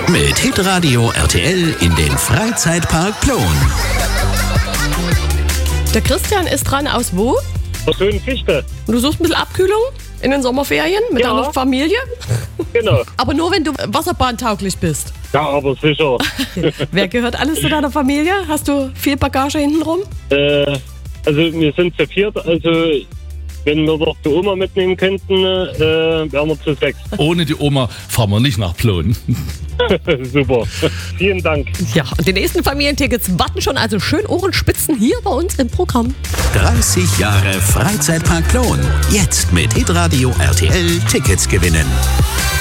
Mit Hitradio RTL in den Freizeitpark Plon. Der Christian ist dran aus wo? Aus Höhenfichte. Und du suchst ein bisschen Abkühlung in den Sommerferien mit deiner Familie? Genau. Aber nur, wenn du wasserbahntauglich bist. Ja, aber sicher. Wer gehört alles zu deiner Familie? Hast du viel Bagage hintenrum? Also wir sind zu viert, also wenn wir doch die Oma mitnehmen könnten, wären wir zu sechs. Ohne die Oma fahren wir nicht nach Plon. Super. Vielen Dank. Ja, und die nächsten Familientickets warten schon, also schön Ohrenspitzen hier bei uns im Programm. 30 Jahre Freizeitpark Plon. Jetzt mit Hitradio RTL Tickets gewinnen.